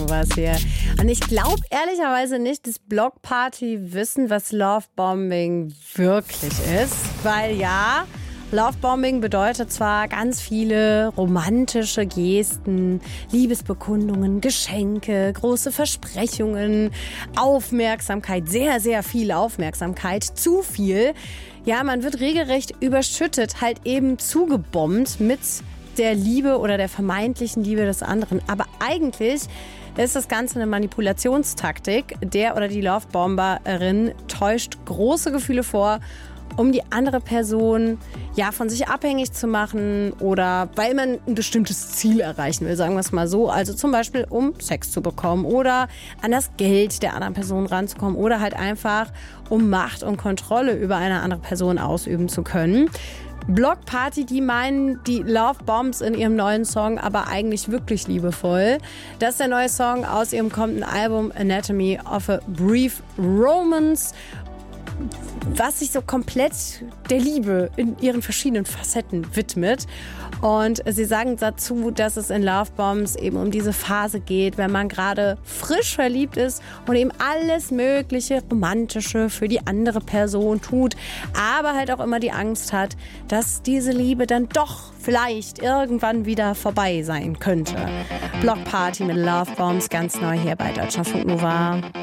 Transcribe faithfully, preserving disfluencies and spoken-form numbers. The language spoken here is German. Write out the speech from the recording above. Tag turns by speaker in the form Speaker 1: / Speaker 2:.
Speaker 1: sowas hier. Und ich glaube ehrlicherweise nicht, dass Block Party wissen, was Lovebombing wirklich ist. Weil ja, Lovebombing bedeutet zwar ganz viele romantische Gesten, Liebesbekundungen, Geschenke, große Versprechungen, Aufmerksamkeit, sehr, sehr viel Aufmerksamkeit, zu viel. Ja, man wird regelrecht überschüttet, halt eben zugebombt mit der Liebe oder der vermeintlichen Liebe des anderen. Aber eigentlich ist das Ganze eine Manipulationstaktik. Der oder die Lovebomberin täuscht große Gefühle vor, um die andere Person ja von sich abhängig zu machen oder weil man ein bestimmtes Ziel erreichen will, sagen wir es mal so. Also zum Beispiel, um Sex zu bekommen oder an das Geld der anderen Person ranzukommen oder halt einfach, um Macht und Kontrolle über eine andere Person ausüben zu können. Block Party, die meinen die Love Bombs in ihrem neuen Song aber eigentlich wirklich liebevoll. Das ist der neue Song aus ihrem kommenden Album Anatomy of a Brief Romance, was sich so komplett der Liebe in ihren verschiedenen Facetten widmet. Und sie sagen dazu, dass es in Love Bombs eben um diese Phase geht, wenn man gerade frisch verliebt ist und eben alles mögliche Romantische für die andere Person tut, aber halt auch immer die Angst hat, dass diese Liebe dann doch vielleicht irgendwann wieder vorbei sein könnte. Block Party mit Love Bombs, ganz neu hier bei Deutschlandfunk Nova.